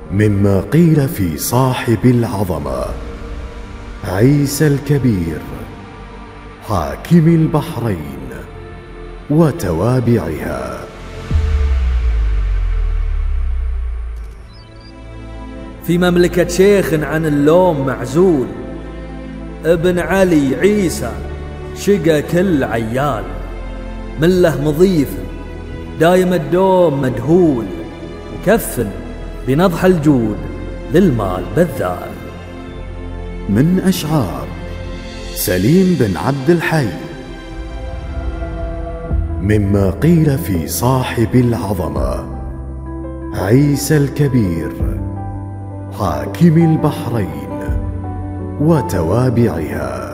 مما قيل في صاحب العظمة عيسى الكبير حاكم البحرين وتوابعها. في مملكة شيخ عن اللوم معزول، ابن علي عيسى شقى كل عيال، مله مضيف دايم الدوم مدهول، مكفل بنضح الجود للمال بذال. من أشعار سليم بن عبد الحي. مما قيل في صاحب العظمة عيسى الكبير حاكم البحرين وتوابعها.